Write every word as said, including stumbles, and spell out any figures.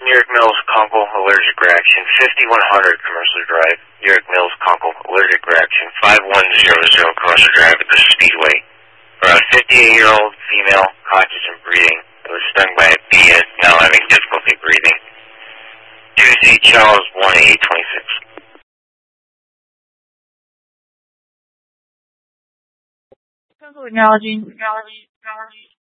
New York Mills, Conkle, allergic reaction. fifty-one hundred Commercial Drive, New York Mills, Conkle, allergic reaction. five one zero zero Commercial Drive at the Speedway. For a fifty-eight-year-old female, conscious and breathing, who was stung by a bee and is now having difficulty breathing. Tuesday, Charles, one eight twenty-six. Chemical acknowledging, acknowledging, acknowledging.